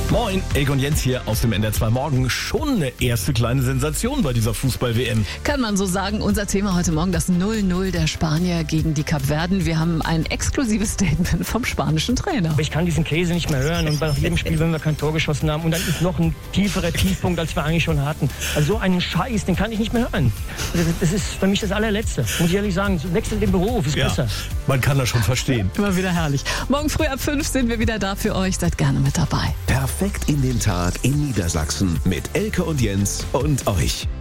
Moin, Elke und Jens hier aus dem NDR2 Morgen. Schon eine erste kleine Sensation bei dieser Fußball-WM. Kann man so sagen. Unser Thema heute Morgen, das 0-0 der Spanier gegen die Kapverden. Wir haben ein exklusives Statement vom spanischen Trainer. Ich kann diesen Käse nicht mehr hören und bei jedem Spiel, wenn wir kein Tor geschossen haben und dann ist noch ein tieferer Tiefpunkt, als wir eigentlich schon hatten. Also so einen Scheiß, den kann ich nicht mehr hören. Das ist für mich das allerletzte. Muss ich ehrlich sagen, wechselt den Beruf, ist besser. Man kann das schon verstehen. Immer wieder herrlich. Morgen früh ab 5 sind wir wieder da für euch. Seid gerne mit dabei. Perfekt in den Tag in Niedersachsen mit Elke und Jens und euch.